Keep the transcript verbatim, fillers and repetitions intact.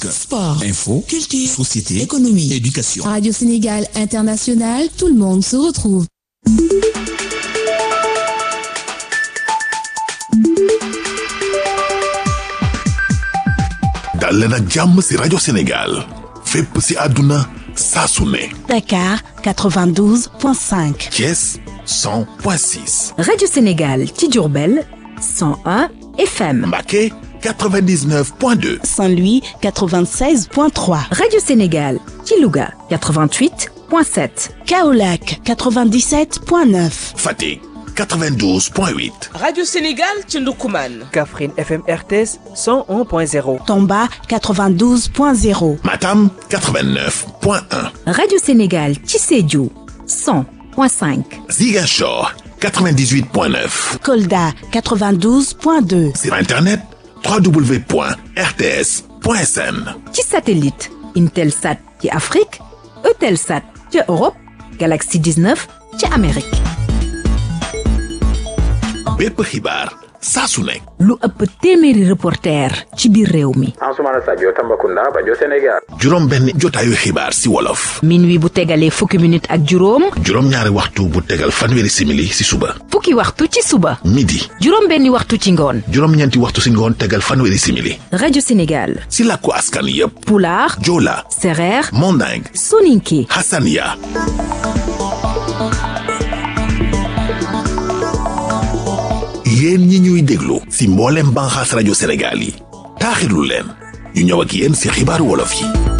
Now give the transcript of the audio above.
Sport, info, culture, société, économie, éducation. Radio Sénégal International, tout le monde se retrouve. dal leen ak jàmm ci Radio Sénégal fépp ci àdduna saa su ne. Dakar quatre-vingt-douze point cinq. Thiès cent point six. Radio Sénégal ci Diourbel cent un F M. Mbacké quatre-vingt-dix-neuf point deux. Saint-Louis quatre-vingt-seize point trois. Radio Sénégal ci Louga quatre-vingt-huit point sept. Kaolack quatre-vingt-dix-sept point neuf. Fatick quatre-vingt-douze point huit. Radio Sénégal ci Ndoukoumane. Kaffrine F M R T S cent un point zéro. Tamba quatre-vingt-douze point zéro. Matam quatre-vingt-neuf point un. Radio Sénégal ci Sédhiou cent point cinq. Ziguinchor quatre-vingt-dix-huit point neuf. Kolda quatre-vingt-douze point deux. Sur Internet w w w point r t s point s n. ci satellite Intelsat ci Afrique, Eutelsat ci Europe, Galaxy dix-neuf ci Amérique. bépp xibaar saa su nekk. lu ëpp téeméeri reporter ci biir réew mi. Ansoumana Sadio Tambacounda Radio Sénégal. juróom benn jotaayu xibaar ci wolof. minuit bu tegalee fukki minute ak juróom. juróom ñaari waxtu bu tegal fanweeri simili ci suba. fukki waxtu ci suba. midi. juróom benni waxtu ci ngoon. juróom ñeenti waxtu ci ngoon tegal fanweeri simili. Radio Sénégal. ci làkku askan yépp. Pulaar. Joola. Sereer. Manding. Soninké. Hassania. yéen ñi ñuy déglu ci mboolem banxaas rajo Sénégal yi taaxirlu leen ñu ñëw ak yéen ci xibaaru wolof yi.